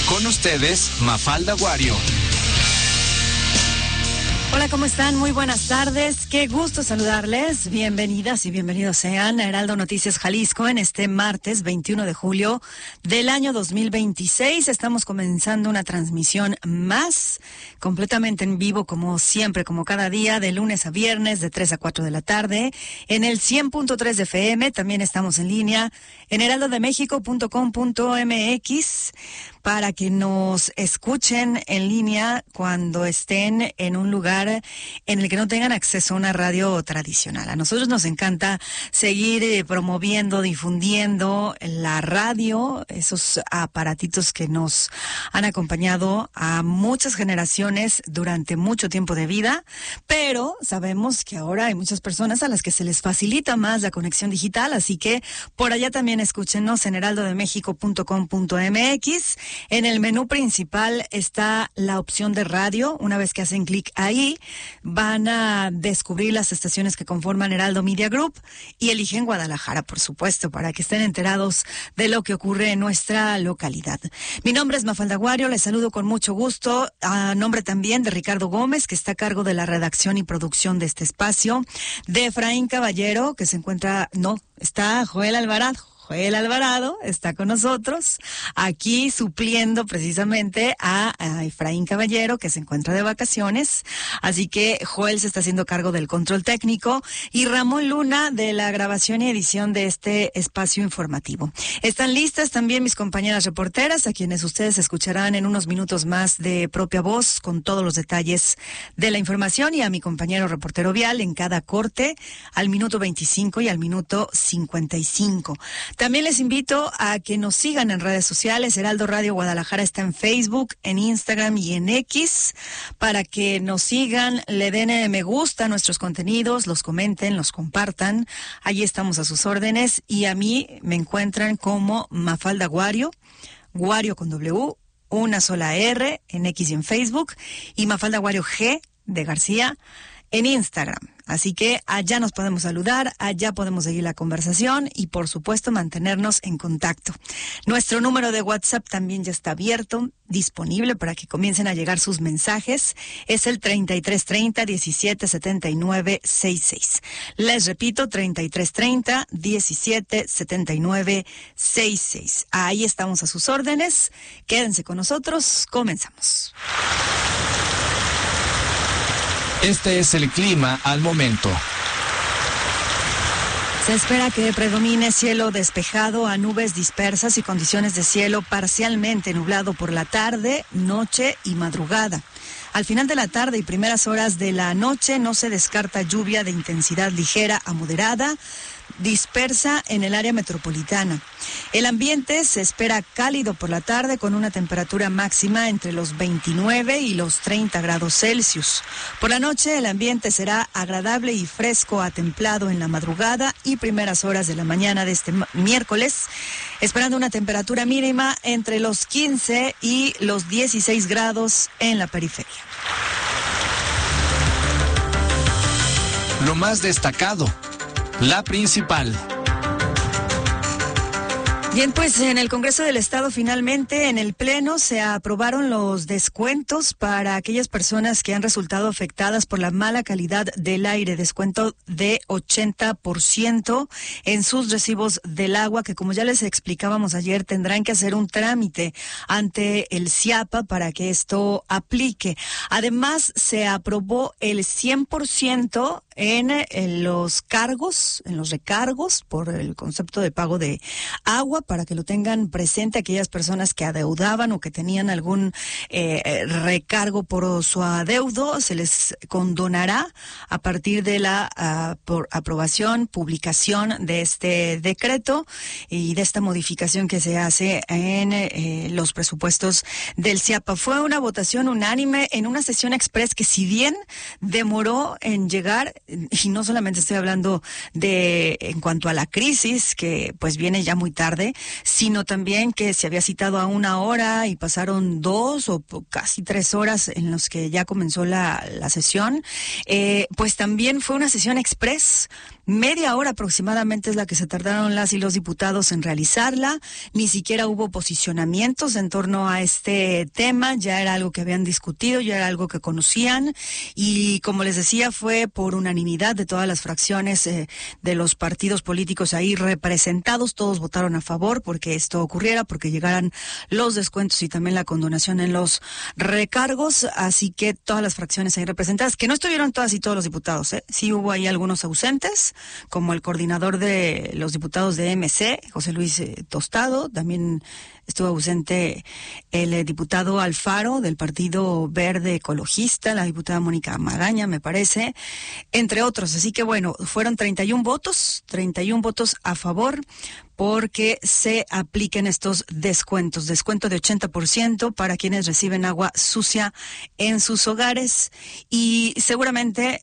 Con ustedes, Mafalda Guario. Hola, ¿cómo están? Muy buenas tardes. Qué gusto saludarles. Bienvenidas y bienvenidos sean a Heraldo Noticias Jalisco en este martes 21 de julio del año 2026. Estamos comenzando una transmisión más completamente en vivo, como siempre, como cada día, de lunes a viernes, de 3 a 4 de la tarde, en el 100.3 de FM. También estamos en línea en heraldodemexico.com.mx para que nos escuchen en línea cuando estén en un lugar en el que no tengan acceso a una radio tradicional. A nosotros nos encanta seguir promoviendo, difundiendo la radio, esos aparatitos que nos han acompañado a muchas generaciones durante mucho tiempo de vida, pero sabemos que ahora hay muchas personas a las que se les facilita más la conexión digital, así que por allá también escúchenos en heraldodemexico.com.mx. En el menú principal está la opción de radio. Una vez que hacen clic ahí, van a descubrir las estaciones que conforman Heraldo Media Group y eligen Guadalajara, por supuesto, para que estén enterados de lo que ocurre en nuestra localidad. Mi nombre es Mafalda Guario, les saludo con mucho gusto, a nombre también de Ricardo Gómez, que está a cargo de la redacción y producción de este espacio, de Efraín Caballero, que se encuentra, está Joel Alvarado. Joel Alvarado está con nosotros, aquí supliendo precisamente a Efraín Caballero, que se encuentra de vacaciones. Así que Joel se está haciendo cargo del control técnico y Ramón Luna de la grabación y edición de este espacio informativo. Están listas también mis compañeras reporteras, a quienes ustedes escucharán en unos minutos más de propia voz con todos los detalles de la información, y a mi compañero reportero vial en cada corte al minuto 25 y al minuto 55. También les invito a que nos sigan en redes sociales. Heraldo Radio Guadalajara está en Facebook, en Instagram y en X, para que nos sigan, le den me gusta a nuestros contenidos, los comenten, los compartan. Allí estamos a sus órdenes, y a mí me encuentran como Mafalda Guario, Guario con W, una sola R en X y en Facebook, y Mafalda Guario G de García en Instagram. Así que allá nos podemos saludar, allá podemos seguir la conversación y, por supuesto, mantenernos en contacto. Nuestro número de WhatsApp también ya está abierto, disponible para que comiencen a llegar sus mensajes. Es el 3330-1779-66. Les repito, 3330-1779-66. Ahí estamos a sus órdenes. Quédense con nosotros. Comenzamos. Este es el clima al momento. Se espera que predomine cielo despejado a nubes dispersas y condiciones de cielo parcialmente nublado por la tarde, noche y madrugada. Al final de la tarde y primeras horas de la noche no se descarta lluvia de intensidad ligera a moderada, dispersa en el área metropolitana. El ambiente se espera cálido por la tarde, con una temperatura máxima entre los 29 y los 30 grados Celsius. Por la noche el ambiente será agradable y fresco a templado en la madrugada y primeras horas de la mañana de este miércoles, esperando una temperatura mínima entre los 15 y los 16 grados en la periferia. Lo más destacado, la principal. Bien, pues en el Congreso del Estado finalmente en el Pleno se aprobaron los descuentos para aquellas personas que han resultado afectadas por la mala calidad del aire, descuento de 80% en sus recibos del agua, que como ya les explicábamos ayer, tendrán que hacer un trámite ante el CIAPA para que esto aplique. Además, se aprobó el 100% en los cargos, en los recargos por el concepto de pago de agua, para que lo tengan presente aquellas personas que adeudaban o que tenían algún recargo por su adeudo. Se les condonará a partir de la aprobación, publicación de este decreto y de esta modificación que se hace en los presupuestos del CIAPA. Fue una votación unánime en una sesión express que, si bien demoró en llegar, y no solamente estoy hablando de en cuanto a la crisis, que pues viene ya muy tarde, sino también que se había citado a 1 hora y pasaron 2 o casi 3 horas en los que ya comenzó la sesión. Pues también fue una sesión express. Media hora aproximadamente es la que se tardaron las y los diputados en realizarla. Ni siquiera hubo posicionamientos en torno a este tema. Ya era algo que habían discutido, ya era algo que conocían. Y como les decía, fue por unanimidad de todas las fracciones de los partidos políticos ahí representados. Todos votaron a favor porque esto ocurriera, porque llegaran los descuentos y también la condonación en los recargos. Así que todas las fracciones ahí representadas, que no estuvieron todas y todos los diputados, sí hubo ahí algunos ausentes, como el coordinador de los diputados de MC, José Luis Tostado. También estuvo ausente el diputado Alfaro del Partido Verde Ecologista, la diputada Mónica Magaña, me parece, entre otros. Así que bueno, fueron 31 votos a favor, porque se apliquen estos descuentos. Descuento de 80% para quienes reciben agua sucia en sus hogares. Y seguramente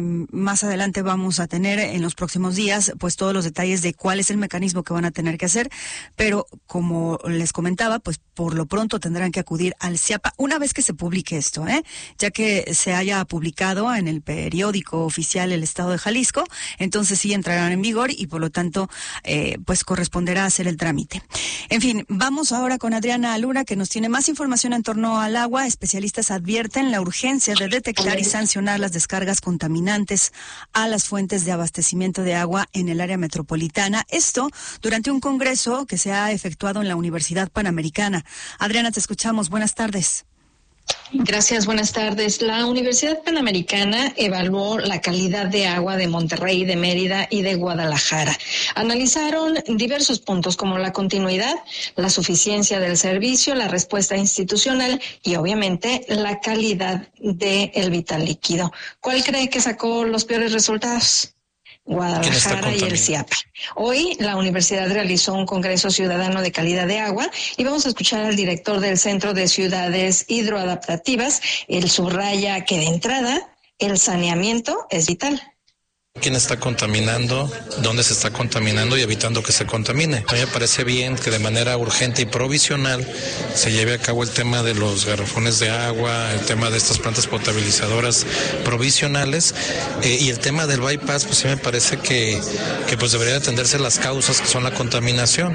más adelante vamos a tener en los próximos días pues todos los detalles de cuál es el mecanismo que van a tener que hacer. Pero como les comentaba, pues por lo pronto tendrán que acudir al CIAPA una vez que se publique esto, ya que se haya publicado en el periódico oficial El Estado de Jalisco. Entonces sí entrarán en vigor y por lo tanto pues corresponderá hacer el trámite. En fin, vamos ahora con Adriana Alura, que nos tiene más información en torno al agua. Especialistas advierten la urgencia de detectar y sancionar las descargas contaminantes a las fuentes de abastecimiento de agua en el área metropolitana. Esto durante un congreso que se ha efectuado en la Universidad Panamericana. Adriana, te escuchamos. Buenas tardes. Gracias, buenas tardes. La Universidad Panamericana evaluó la calidad de agua de Monterrey, de Mérida y de Guadalajara. Analizaron diversos puntos como la continuidad, la suficiencia del servicio, la respuesta institucional y obviamente la calidad del vital líquido. ¿Cuál cree que sacó los peores resultados? Guadalajara y el CIAPA. Hoy la universidad realizó un congreso ciudadano de calidad de agua y vamos a escuchar al director del Centro de Ciudades Hidroadaptativas. Él subraya que de entrada el saneamiento es vital. ¿Quién está contaminando? ¿Dónde se está contaminando? Y evitando que se contamine. A mí me parece bien que de manera urgente y provisional se lleve a cabo el tema de los garrafones de agua, el tema de estas plantas potabilizadoras provisionales y el tema del bypass, pues sí me parece que pues debería atenderse las causas que son la contaminación,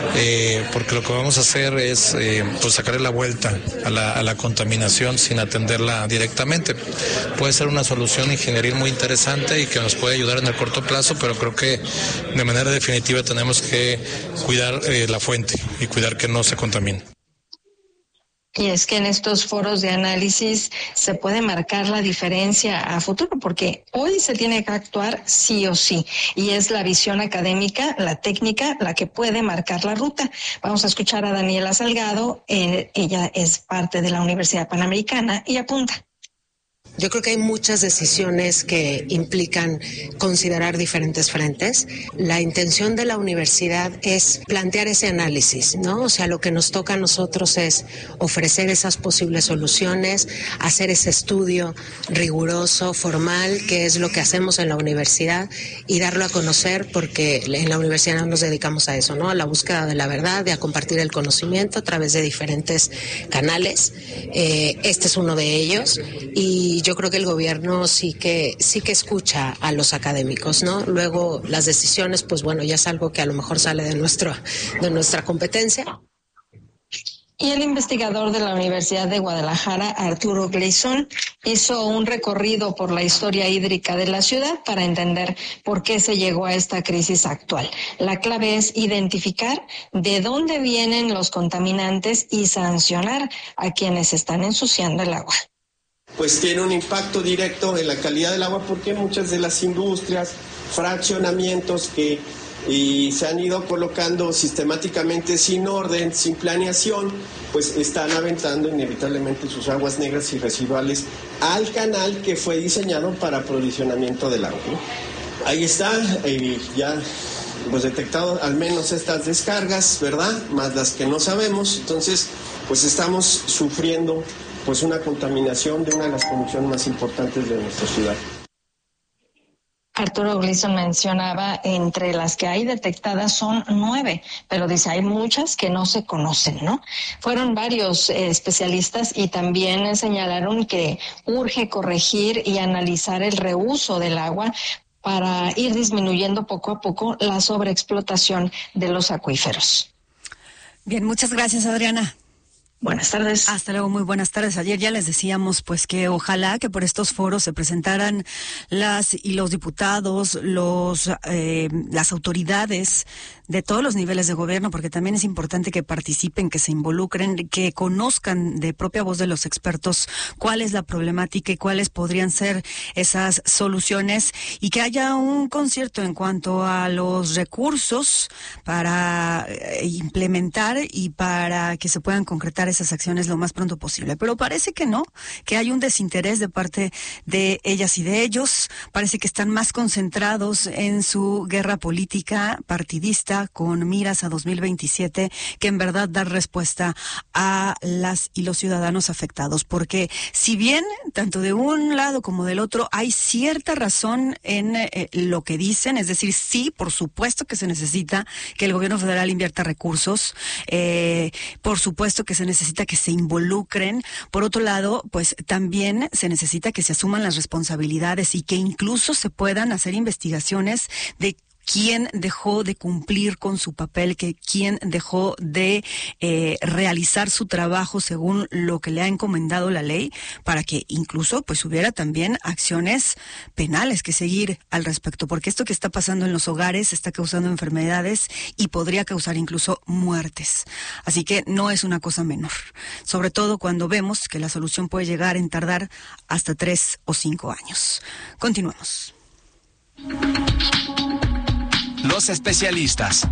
porque lo que vamos a hacer es pues sacarle la vuelta a la contaminación sin atenderla directamente. Puede ser una solución ingenieril muy interesante y que nos puede ayudar en el corto plazo, pero creo que de manera definitiva tenemos que cuidar la fuente y cuidar que no se contamine. Y es que en estos foros de análisis se puede marcar la diferencia a futuro, porque hoy se tiene que actuar sí o sí, y es la visión académica, la técnica, la que puede marcar la ruta. Vamos a escuchar a Daniela Salgado, ella es parte de la Universidad Panamericana y apunta. Yo creo que hay muchas decisiones que implican considerar diferentes frentes. La intención de la universidad es plantear ese análisis, ¿no? O sea, lo que nos toca a nosotros es ofrecer esas posibles soluciones, hacer ese estudio riguroso, formal, que es lo que hacemos en la universidad, y darlo a conocer, porque en la universidad nos dedicamos a eso, ¿no? A la búsqueda de la verdad, a compartir el conocimiento a través de diferentes canales. Este es uno de ellos, y yo creo que el gobierno sí que escucha a los académicos, ¿no? Luego las decisiones, pues bueno, ya es algo que a lo mejor sale de nuestra competencia. Y el investigador de la Universidad de Guadalajara, Arturo Gleizón, hizo un recorrido por la historia hídrica de la ciudad para entender por qué se llegó a esta crisis actual. La clave es identificar de dónde vienen los contaminantes y sancionar a quienes están ensuciando el agua. Pues tiene un impacto directo en la calidad del agua, porque muchas de las industrias, fraccionamientos que se han ido colocando sistemáticamente sin orden, sin planeación, pues están aventando inevitablemente sus aguas negras y residuales al canal que fue diseñado para aprovisionamiento del agua, ¿no? Ahí está, ya hemos detectado al menos estas descargas, ¿verdad? Más las que no sabemos. Entonces, pues estamos sufriendo pues una contaminación de una de las condiciones más importantes de nuestra ciudad. Arturo Gleason mencionaba, entre las que hay detectadas son 9, pero dice hay muchas que no se conocen, ¿no? Fueron varios especialistas y también señalaron que urge corregir y analizar el reuso del agua para ir disminuyendo poco a poco la sobreexplotación de los acuíferos. Bien, muchas gracias, Adriana. Buenas tardes. Hasta luego, muy buenas tardes. Ayer ya les decíamos pues que ojalá que por estos foros se presentaran las y los diputados, las autoridades de todos los niveles de gobierno, porque también es importante que participen, que se involucren, que conozcan de propia voz de los expertos cuál es la problemática y cuáles podrían ser esas soluciones, y que haya un concierto en cuanto a los recursos para implementar y para que se puedan concretar esas acciones lo más pronto posible. Pero parece que no, que hay un desinterés de parte de ellas y de ellos. Parece que están más concentrados en su guerra política partidista con miras a 2027 que en verdad dar respuesta a las y los ciudadanos afectados. Porque si bien tanto de un lado como del otro hay cierta razón en lo que dicen, es decir, sí, por supuesto que se necesita que el gobierno federal invierta recursos, por supuesto que se necesita que se involucren. Por otro lado, pues también se necesita que se asuman las responsabilidades y que incluso se puedan hacer investigaciones de quién dejó de cumplir con su papel, que quién dejó de realizar su trabajo según lo que le ha encomendado la ley, para que incluso pues hubiera también acciones penales que seguir al respecto, porque esto que está pasando en los hogares está causando enfermedades y podría causar incluso muertes. Así que no es una cosa menor, sobre todo cuando vemos que la solución puede llegar en tardar hasta 3 o 5 años. Continuamos. Los especialistas.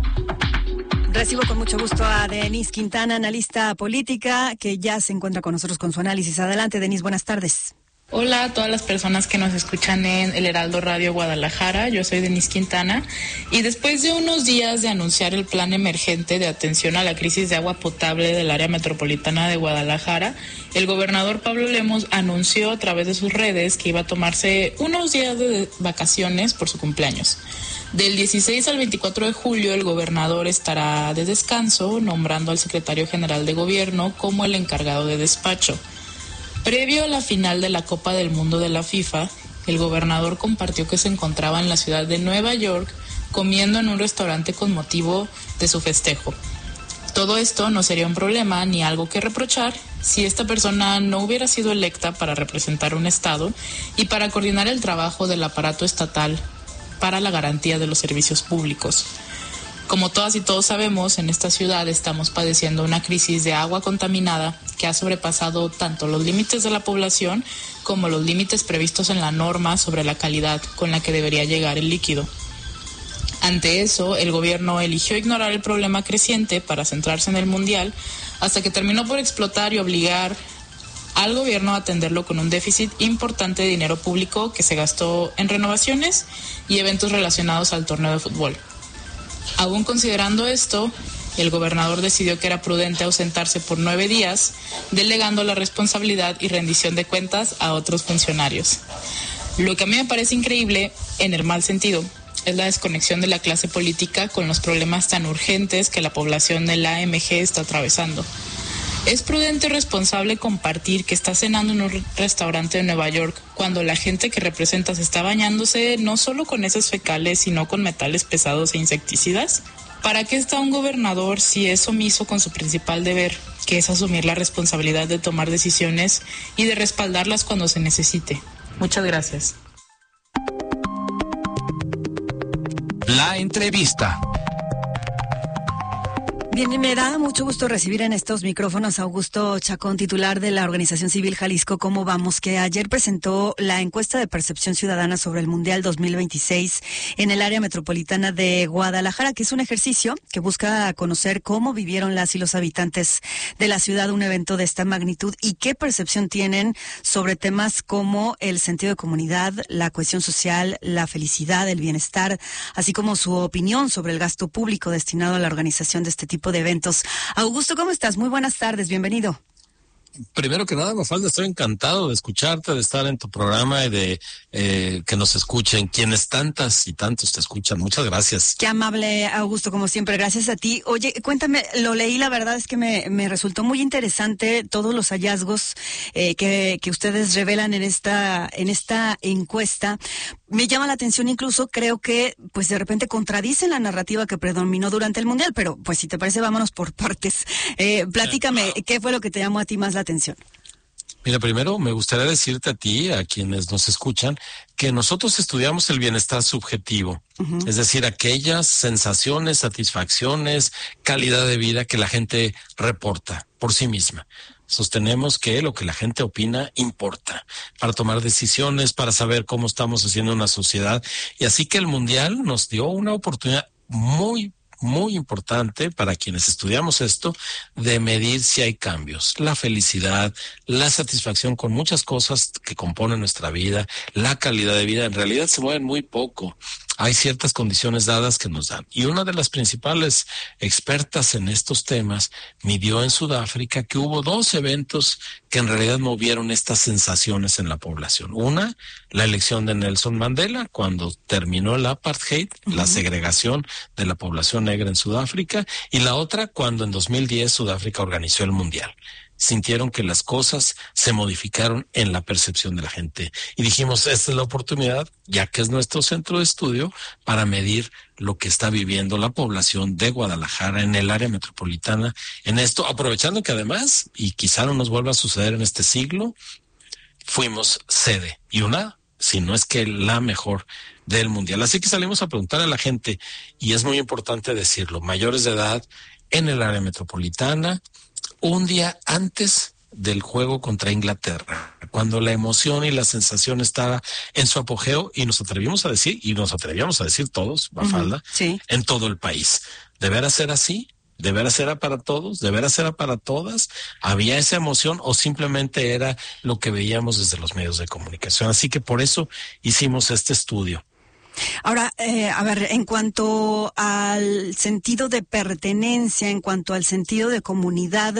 Recibo con mucho gusto a Denise Quintana, analista política, que ya se encuentra con nosotros con su análisis. Adelante, Denise, buenas tardes. Hola a todas las personas que nos escuchan en El Heraldo Radio Guadalajara. Yo soy Denise Quintana y después de unos días de anunciar el plan emergente de atención a la crisis de agua potable del área metropolitana de Guadalajara, el gobernador Pablo Lemos anunció a través de sus redes que iba a tomarse unos días de vacaciones por su cumpleaños. Del 16 al 24 de julio, el gobernador estará de descanso, nombrando al secretario general de gobierno como el encargado de despacho. Previo a la final de la Copa del Mundo de la FIFA, el gobernador compartió que se encontraba en la ciudad de Nueva York comiendo en un restaurante con motivo de su festejo. Todo esto no sería un problema ni algo que reprochar si esta persona no hubiera sido electa para representar un estado y para coordinar el trabajo del aparato estatal para la garantía de los servicios públicos. Como todas y todos sabemos, en esta ciudad estamos padeciendo una crisis de agua contaminada que ha sobrepasado tanto los límites de la población como los límites previstos en la norma sobre la calidad con la que debería llegar el líquido. Ante eso, el gobierno eligió ignorar el problema creciente para centrarse en el mundial, hasta que terminó por explotar y obligar al gobierno a atenderlo con un déficit importante de dinero público que se gastó en renovaciones y eventos relacionados al torneo de fútbol. Aún considerando esto, el gobernador decidió que era prudente ausentarse por 9 días, delegando la responsabilidad y rendición de cuentas a otros funcionarios. Lo que a mí me parece increíble, en el mal sentido, es la desconexión de la clase política con los problemas tan urgentes que la población de la AMG está atravesando. Es prudente y responsable compartir que está cenando en un restaurante de Nueva York cuando la gente que representas está bañándose no solo con heces fecales, sino con metales pesados e insecticidas. ¿Para qué está un gobernador si es omiso con su principal deber, que es asumir la responsabilidad de tomar decisiones y de respaldarlas cuando se necesite? Muchas gracias. La entrevista. Bien, me da mucho gusto recibir en estos micrófonos a Augusto Chacón, titular de la Organización Civil Jalisco ¿Cómo Vamos?, que ayer presentó la encuesta de percepción ciudadana sobre el Mundial 2026 en el área metropolitana de Guadalajara, que es un ejercicio que busca conocer cómo vivieron las y los habitantes de la ciudad un evento de esta magnitud y qué percepción tienen sobre temas como el sentido de comunidad, la cohesión social, la felicidad, el bienestar, así como su opinión sobre el gasto público destinado a la organización de este tipo de eventos. Augusto, ¿cómo estás? Muy buenas tardes, bienvenido. Primero que nada, Mafalda, estoy encantado de escucharte, de estar en tu programa y de que nos escuchen quienes tantas y tantos te escuchan. Muchas gracias. Qué amable, Augusto, como siempre. Gracias a ti. Oye, cuéntame, lo leí, la verdad es que me resultó muy interesante todos los hallazgos que ustedes revelan en esta encuesta. Me llama la atención, incluso creo que pues de repente contradicen la narrativa que predominó durante el Mundial, pero pues si te parece, vámonos por partes. Platícame, ¿qué fue lo que te llamó a ti más la atención? Mira, primero me gustaría decirte a ti, a quienes nos escuchan, que nosotros estudiamos el bienestar subjetivo, es decir, aquellas sensaciones, satisfacciones, calidad de vida que la gente reporta por sí misma. Sostenemos que lo que la gente opina importa para tomar decisiones, para saber cómo estamos haciendo una sociedad. Y así que el Mundial nos dio una oportunidad muy importante para quienes estudiamos esto, de medir si hay cambios. La felicidad, la satisfacción con muchas cosas que componen nuestra vida, la calidad de vida, en realidad se mueven muy poco. Hay ciertas condiciones dadas que nos dan. Y una de las principales expertas en estos temas midió en Sudáfrica que hubo 2 eventos que en realidad movieron estas sensaciones en la población. Una, la elección de Nelson Mandela, cuando terminó el apartheid, la segregación de la población negra en Sudáfrica, y la otra, cuando en 2010 Sudáfrica organizó el Mundial. Sintieron que las cosas se modificaron en la percepción de la gente. Y dijimos, esta es la oportunidad, ya que es nuestro centro de estudio, para medir lo que está viviendo la población de Guadalajara en el área metropolitana en esto, aprovechando que además, y quizá no nos vuelva a suceder en este siglo, fuimos sede, y una, si no es que la mejor del Mundial. Así que salimos a preguntar a la gente, y es muy importante decirlo, mayores de edad en el área metropolitana, un día antes del juego contra Inglaterra, cuando la emoción y la sensación estaba en su apogeo, y nos atrevíamos a decir todos, Mafalda, en todo el país. ¿Deberá ser así? ¿Deberá ser para todos? ¿Deberá ser para todas? ¿Había esa emoción o simplemente era lo que veíamos desde los medios de comunicación? Así que por eso hicimos este estudio. Ahora, a ver, en cuanto al sentido de pertenencia, en cuanto al sentido de comunidad,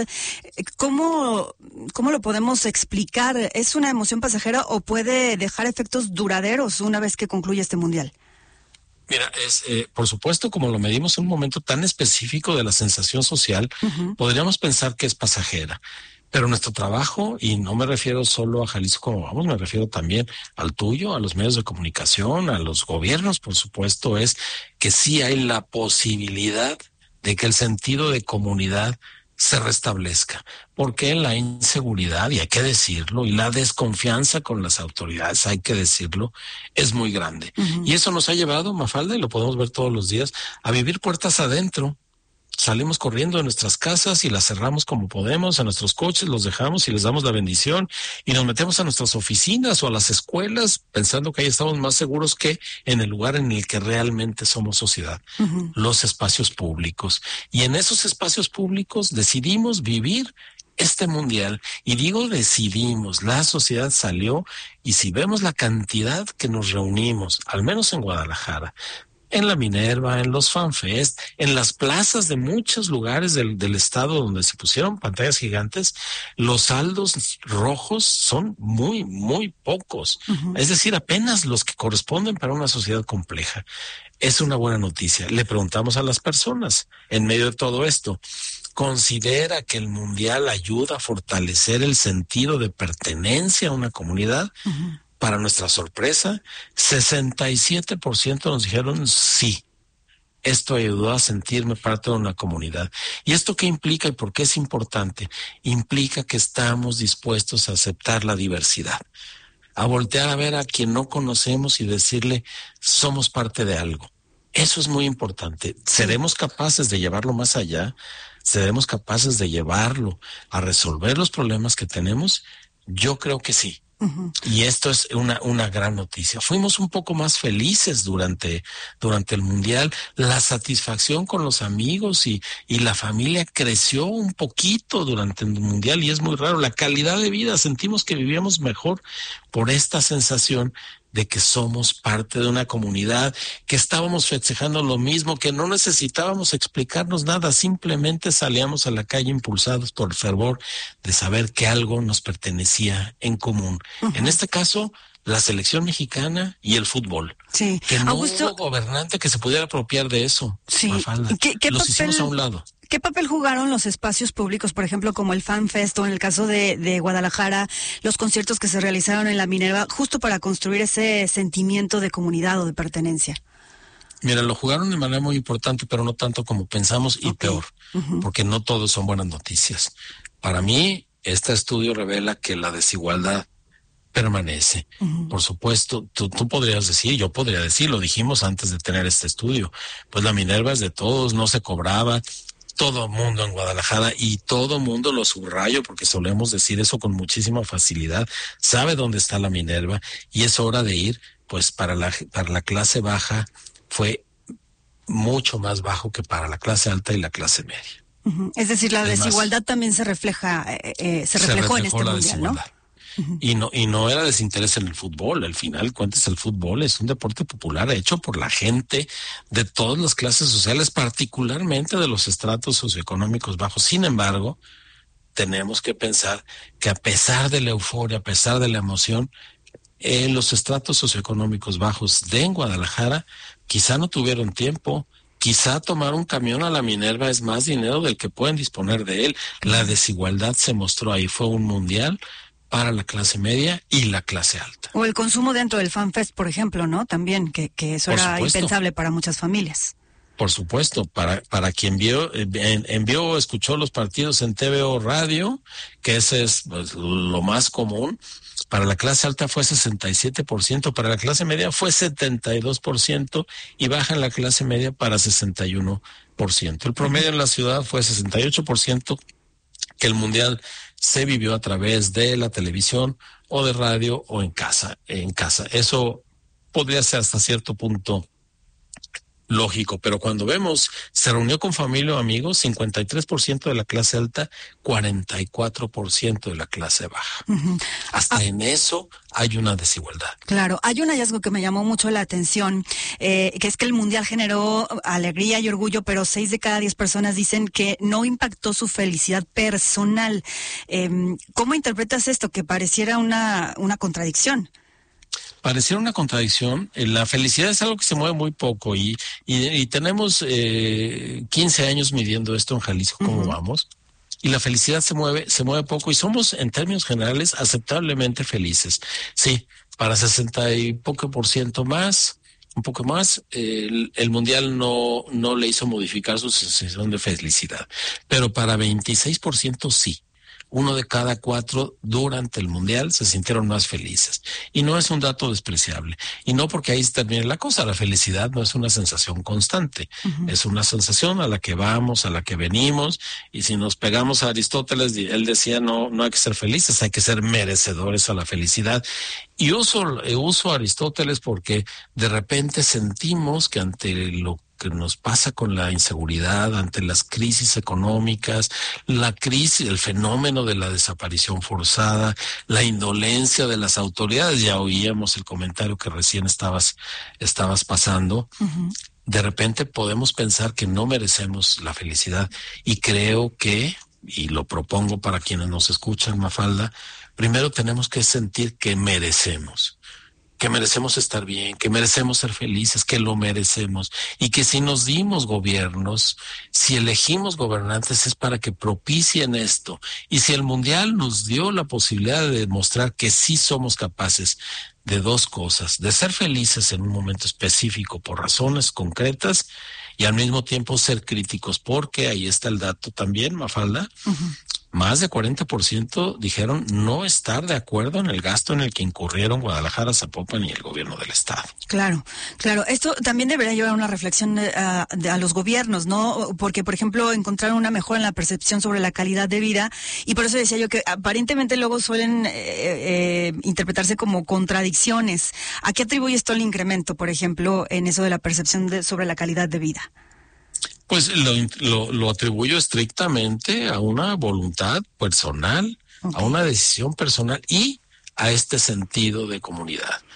¿cómo lo podemos explicar? ¿Es una emoción pasajera o puede dejar efectos duraderos una vez que concluye este Mundial? Mira, por supuesto, como lo medimos en un momento tan específico de la sensación social, podríamos pensar que es pasajera. Pero nuestro trabajo, y no me refiero solo a Jalisco Como Vamos, me refiero también al tuyo, a los medios de comunicación, a los gobiernos, por supuesto, es que sí hay la posibilidad de que el sentido de comunidad se restablezca, porque la inseguridad, y hay que decirlo, y la desconfianza con las autoridades, hay que decirlo, es muy grande. Y eso nos ha llevado, Mafalda, y lo podemos ver todos los días, a vivir puertas adentro. Salimos corriendo de nuestras casas y las cerramos como podemos, a nuestros coches los dejamos y les damos la bendición, y nos metemos a nuestras oficinas o a las escuelas pensando que ahí estamos más seguros que en el lugar en el que realmente somos sociedad, los espacios públicos. Y en esos espacios públicos decidimos vivir este Mundial, y digo decidimos, la sociedad salió, y si vemos la cantidad que nos reunimos, al menos en Guadalajara, en la Minerva, en los FanFest, en las plazas de muchos lugares del estado donde se pusieron pantallas gigantes, los saldos rojos son muy pocos. Es decir, apenas los que corresponden para una sociedad compleja. Es una buena noticia. Le preguntamos a las personas en medio de todo esto, ¿considera que el Mundial ayuda a fortalecer el sentido de pertenencia a una comunidad? Para nuestra sorpresa, 67% nos dijeron sí. Esto ayudó a sentirme parte de una comunidad. ¿Y esto qué implica y por qué es importante? Implica que estamos dispuestos a aceptar la diversidad, a voltear a ver a quien no conocemos y decirle, somos parte de algo. Eso es muy importante. ¿Seremos capaces de llevarlo más allá? ¿Seremos capaces de llevarlo a resolver los problemas que tenemos? Yo creo que sí. Y esto es una gran noticia. Fuimos un poco más felices durante el Mundial. La satisfacción con los amigos y la familia creció un poquito durante el Mundial, y es muy raro. La calidad de vida, sentimos que vivíamos mejor por esta sensación de que somos parte de una comunidad, que estábamos festejando lo mismo, que no necesitábamos explicarnos nada, simplemente salíamos a la calle impulsados por el fervor de saber que algo nos pertenecía en común. Uh-huh. En este caso, la selección mexicana y el fútbol. Sí. Que no Augusto, hubo gobernante que se pudiera apropiar de eso. Sí. Los hicimos a un lado. ¿Qué papel jugaron los espacios públicos, por ejemplo, como el Fan Fest o en el caso de Guadalajara, los conciertos que se realizaron en la Minerva, justo para construir ese sentimiento de comunidad o de pertenencia? Mira, lo jugaron de manera muy importante, pero no tanto como pensamos y peor, porque no todos son buenas noticias. Para mí, este estudio revela que la desigualdad permanece. Por supuesto, tú podrías decir, yo podría decir, lo dijimos antes de tener este estudio, pues la Minerva es de todos, no se cobraba. Todo mundo en Guadalajara, y todo mundo, lo subrayo porque solemos decir eso con muchísima facilidad, sabe dónde está la Minerva y es hora de ir. Pues para la clase baja fue mucho más bajo que para la clase alta y la clase media. Es decir, la desigualdad también se reflejó en este mundial, ¿no? Y no era desinterés en el fútbol. Al final, cuentas, el fútbol es un deporte popular hecho por la gente de todas las clases sociales, particularmente de los estratos socioeconómicos bajos. Sin embargo, tenemos que pensar que a pesar de la euforia, a pesar de la emoción, los estratos socioeconómicos bajos de Guadalajara quizá no tuvieron tiempo. Quizá tomar un camión a la Minerva es más dinero del que pueden disponer de él. La desigualdad se mostró ahí. Fue un mundial para la clase media y la clase alta. O el consumo dentro del Fan Fest, por ejemplo, ¿no? También, que eso era impensable para muchas familias. Por supuesto, para quien vio o escuchó los partidos en TV o radio, que ese es pues, lo más común. Para la clase alta fue 67%, para la clase media fue 72% y baja en la clase media para 61%. El promedio en la ciudad fue 68%, que el mundial se vivió a través de la televisión o de radio o en casa. Eso podría ser hasta cierto punto lógico, pero cuando vemos, se reunió con familia o amigos, 53% de la clase alta, 44% de la clase baja. Hasta en eso hay una desigualdad. Claro, hay un hallazgo que me llamó mucho la atención, que es que el mundial generó alegría y orgullo, pero 6 de cada 10 personas dicen que no impactó su felicidad personal. ¿Cómo interpretas esto? Que pareciera una contradicción. Pareciera una contradicción. La felicidad es algo que se mueve muy poco y tenemos 15 años midiendo esto en Jalisco, cómo vamos. Y la felicidad se mueve poco y somos en términos generales aceptablemente felices. Sí, para 60 y poco por ciento más, un poco más, el mundial no le hizo modificar su sensación de felicidad, pero para 26% sí. 1 de cada 4 durante el mundial se sintieron más felices. Y no es un dato despreciable. Y no porque ahí se termine la cosa. La felicidad no es una sensación constante. Es una sensación a la que vamos, a la que venimos. Y si nos pegamos a Aristóteles, él decía no hay que ser felices, hay que ser merecedores a la felicidad. Y uso a Aristóteles porque de repente sentimos que ante lo que nos pasa con la inseguridad, ante las crisis económicas, el fenómeno de la desaparición forzada, la indolencia de las autoridades, ya oíamos el comentario que recién estabas pasando, de repente podemos pensar que no merecemos la felicidad y creo que, y lo propongo para quienes nos escuchan, Mafalda, primero tenemos que sentir que merecemos estar bien, que merecemos ser felices, que lo merecemos y que si nos dimos gobiernos, si elegimos gobernantes es para que propicien esto. Y si el mundial nos dio la posibilidad de demostrar que sí somos capaces de 2 cosas, de ser felices en un momento específico por razones concretas y al mismo tiempo ser críticos, porque ahí está el dato también, Mafalda, más de 40% dijeron no estar de acuerdo en el gasto en el que incurrieron Guadalajara, Zapopan y el gobierno del estado. Claro. Esto también debería llevar a una reflexión a los gobiernos, ¿no? Porque, por ejemplo, encontraron una mejora en la percepción sobre la calidad de vida y por eso decía yo que aparentemente luego suelen interpretarse como contradicciones. ¿A qué atribuye esto el incremento, por ejemplo, en eso de la percepción sobre la calidad de vida? Pues lo atribuyo estrictamente a una voluntad personal, a una decisión personal y a este sentido de comunidad.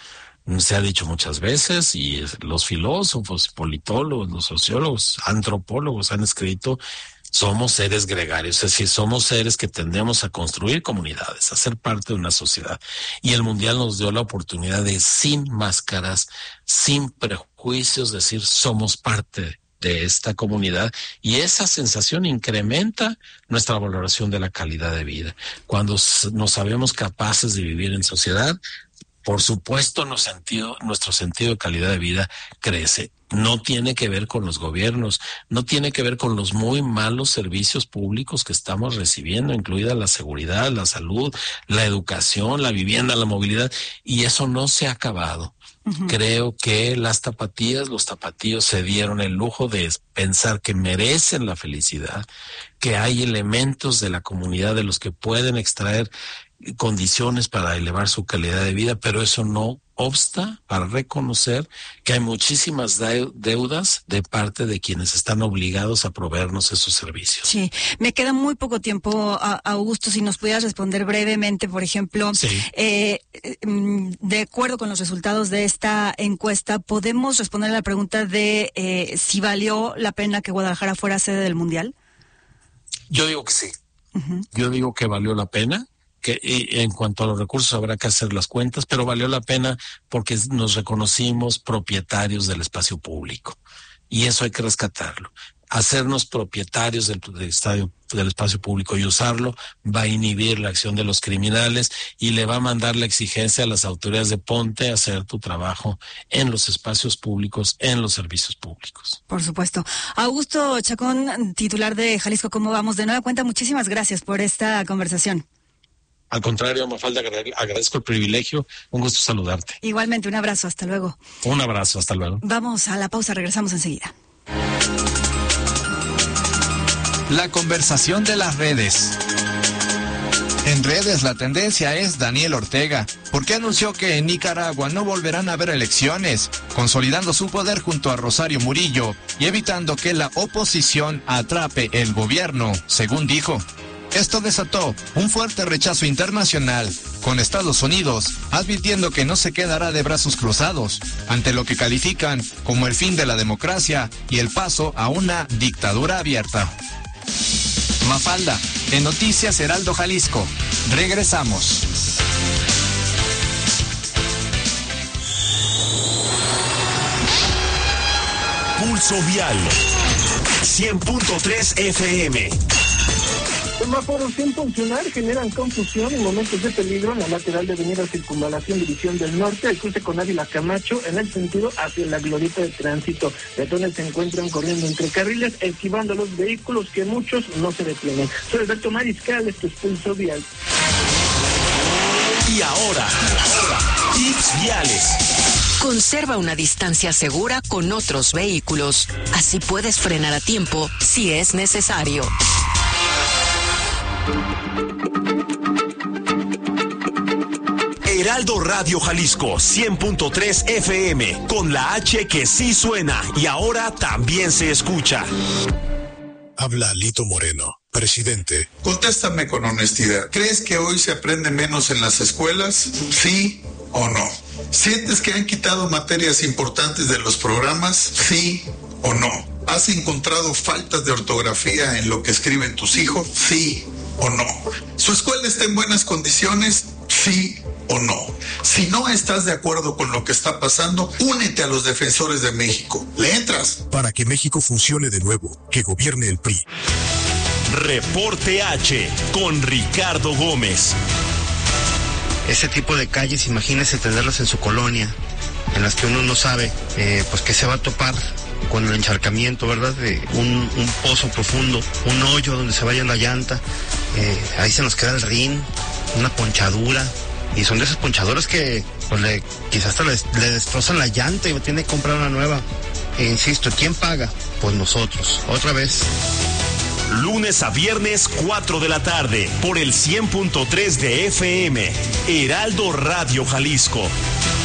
Se ha dicho muchas veces, y los filósofos, politólogos, los sociólogos, antropólogos han escrito, somos seres gregarios, es decir, somos seres que tendemos a construir comunidades, a ser parte de una sociedad. Y el Mundial nos dio la oportunidad de, sin máscaras, sin prejuicios, decir, somos parte de esta comunidad, y esa sensación incrementa nuestra valoración de la calidad de vida. Cuando nos sabemos capaces de vivir en sociedad, por supuesto, nuestro sentido de calidad de vida crece. No tiene que ver con los gobiernos, no tiene que ver con los muy malos servicios públicos que estamos recibiendo, incluida la seguridad, la salud, la educación, la vivienda, la movilidad, y eso no se ha acabado. Uh-huh. Creo que los tapatíos se dieron el lujo de pensar que merecen la felicidad, que hay elementos de la comunidad de los que pueden extraer condiciones para elevar su calidad de vida, pero eso no obsta para reconocer que hay muchísimas deudas de parte de quienes están obligados a proveernos esos servicios. Sí, me queda muy poco tiempo, Augusto, si nos pudieras responder brevemente, por ejemplo, sí. De acuerdo con los resultados de esta encuesta, ¿podemos responder a la pregunta de si valió la pena que Guadalajara fuera sede del Mundial? Yo digo que sí. Uh-huh. Yo digo que valió la pena. Que en cuanto a los recursos habrá que hacer las cuentas, pero valió la pena porque nos reconocimos propietarios del espacio público, y eso hay que rescatarlo. Hacernos propietarios del espacio público y usarlo va a inhibir la acción de los criminales y le va a mandar la exigencia a las autoridades de ponte a hacer tu trabajo en los espacios públicos, en los servicios públicos. Por supuesto. Augusto Chacón, titular de Jalisco ¿Cómo vamos? De nueva cuenta, muchísimas gracias por esta conversación. Al contrario, Mafalda, agradezco el privilegio. Un gusto saludarte. Igualmente, un abrazo. Hasta luego. Un abrazo. Hasta luego. Vamos a la pausa. Regresamos enseguida. La conversación de las redes. En redes la tendencia es Daniel Ortega, porque anunció que en Nicaragua no volverán a haber elecciones, consolidando su poder junto a Rosario Murillo y evitando que la oposición atrape el gobierno, según dijo. Esto desató un fuerte rechazo internacional, con Estados Unidos advirtiendo que no se quedará de brazos cruzados ante lo que califican como el fin de la democracia y el paso a una dictadura abierta. Mafalda, en Noticias Heraldo Jalisco. Regresamos. Pulso Vial 100.3 FM. Semáforos sin funcionar generan confusión en momentos de peligro en la lateral de Avenida Circunvalación División del Norte, el cruce con Ávila Camacho, en el sentido hacia la glorieta de tránsito. Peatones se encuentran corriendo entre carriles, esquivando los vehículos que muchos no se detienen. Soy Alberto Mariscal, esto es Pulso Vial. Y ahora, tips viales. Conserva una distancia segura con otros vehículos. Así puedes frenar a tiempo si es necesario. Heraldo Radio Jalisco 100.3 FM, con la H que sí suena y ahora también se escucha. Habla Lito Moreno, presidente. Contéstame con honestidad. ¿Crees que hoy se aprende menos en las escuelas? ¿Sí o no? ¿Sientes que han quitado materias importantes de los programas? ¿Sí o no? ¿Has encontrado faltas de ortografía en lo que escriben tus hijos? ¿Sí o no? ¿Su escuela está en buenas condiciones? ¿Sí o no? Si no estás de acuerdo con lo que está pasando, únete a los defensores de México. ¿Le entras? Para que México funcione de nuevo, que gobierne el PRI. Reporte H con Ricardo Gómez. Ese tipo de calles, imagínese tenerlas en su colonia, en las que uno no sabe, pues que se va a topar con el encharcamiento, ¿verdad? De un pozo profundo, un hoyo donde se vaya la llanta, ahí se nos queda el rin, una ponchadura, y son de esas ponchaduras que pues quizás hasta le destrozan la llanta y tiene que comprar una nueva. E insisto, ¿quién paga? Pues nosotros, otra vez. Lunes a viernes, 4 de la tarde, por el 100.3 de FM, Heraldo Radio Jalisco.